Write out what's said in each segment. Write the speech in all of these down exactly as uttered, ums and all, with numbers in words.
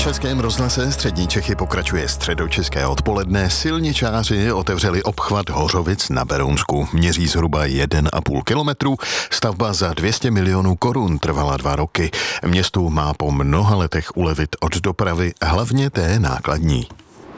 Českém rozhlase Střední Čechy pokračuje středočeské odpoledne. Silničáři otevřeli obchvat Hořovic na Berounsku. Měří zhruba jeden a půl kilometru. Stavba za dvě stě milionů korun trvala dva roky. Městu má po mnoha letech ulevit od dopravy, hlavně té nákladní.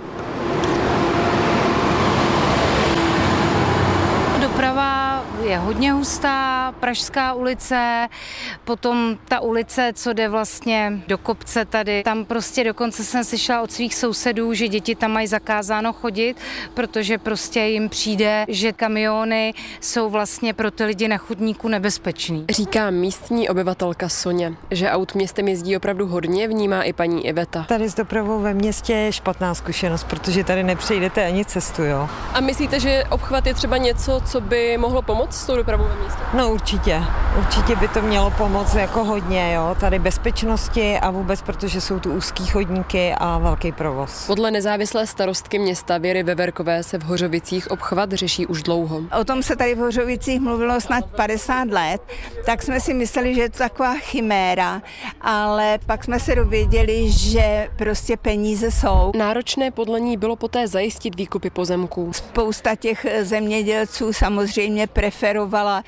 Doprava je hodně hustá, Pražská ulice, potom ta ulice, co jde vlastně do kopce tady. Tam prostě dokonce jsem slyšela od svých sousedů, že děti tam mají zakázáno chodit, protože prostě jim přijde, že kamiony jsou vlastně pro ty lidi na chodníku nebezpečný. Říká místní obyvatelka Soně, že aut městem jezdí opravdu hodně, vnímá i paní Iveta. Tady s dopravou ve městě je špatná zkušenost, protože tady nepřejdete ani cestu, jo. A myslíte, že obchvat je třeba něco, co by mohlo pomoct s tou dopravou ve městě? No určitě. Určitě by to mělo pomoct jako hodně, jo. Tady bezpečnosti a vůbec, protože jsou tu úzký chodníky a velký provoz. Podle nezávislé starostky města Věry Veverkové se v Hořovicích obchvat řeší už dlouho. O tom se tady v Hořovicích mluvilo snad padesát let, tak jsme si mysleli, že je to taková chiméra, ale pak jsme se dověděli, že prostě peníze jsou. Náročné podle ní bylo poté zajistit výkupy pozemků. Spousta těch zemědělců samozřejmě preferovala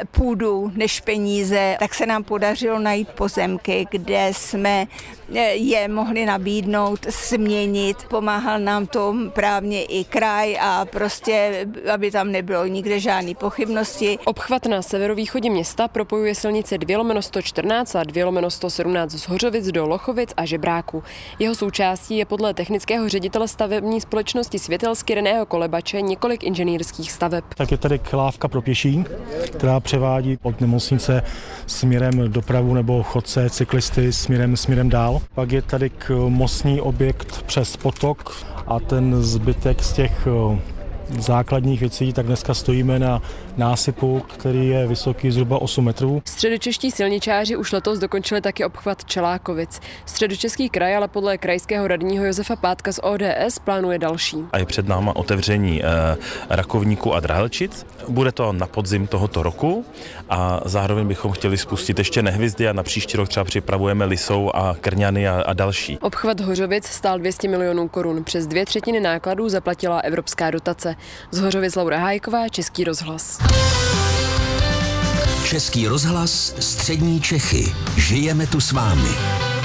půdu než peníze, tak se nám podařilo najít pozemky, kde jsme je mohli nabídnout, změnit. Pomáhal nám to právně i kraj a prostě, aby tam nebylo nikde žádný pochybnosti. Obchvat na severovýchodě města propojuje silnice dvě lomeno sto čtrnáct a dvě lomeno sto sedmnáct z Hořovic do Lochovic a Žebráku. Jeho součástí je podle technického ředitele stavební společnosti Světelsky Reného Kolebače několik inženýrských staveb. Tak je tady lávka pro pěší, která převádí od nemocnice směrem dopravu nebo chodce, cyklisty směrem, směrem dál. Pak je tady mostní objekt přes potok a ten zbytek z těch základních věcí, tak dneska stojíme na násypu, který je vysoký zhruba osm metrů. Středočeští silničáři už letos dokončili taky obchvat Čelákovic. Středočeský kraj ale podle krajského radního Josefa Pátka z O D S plánuje další. A je před náma otevření eh, Rakovníku a Drahelčic. Bude to na podzim tohoto roku a zároveň bychom chtěli spustit ještě Nehvizdy a na příští rok třeba připravujeme Lisou a Krňany a, a další. Obchvat Hořovic stál dvě stě milionů korun. Přes dvě třetiny nákladů zaplatila evropská dotace. Z Hořovic Laura Hájková, Český rozhlas. Český rozhlas, Střední Čechy. Žijeme tu s vámi.